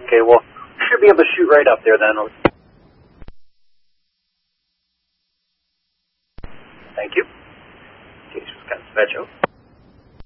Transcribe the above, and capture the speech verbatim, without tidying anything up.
Okay, well, should be able to shoot right up there then. Thank you. Okay, Wisconsin Metro.